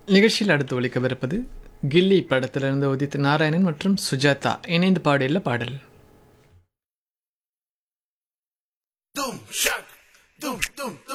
நிகழ்ச்சியில் அடுத்து ஒலிக்கவிருப்பது கில்லி படத்திலிருந்து உதித் நாராயணன் மற்றும் சுஜாதா இணைந்து பாடியுள்ள பாடல். Dum shak, dum dum